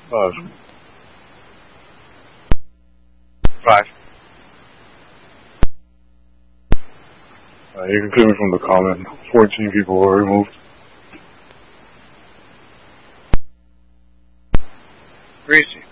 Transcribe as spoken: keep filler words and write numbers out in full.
Five. Five. Uh, you can clear me from the comment. fourteen people were removed. Greasy.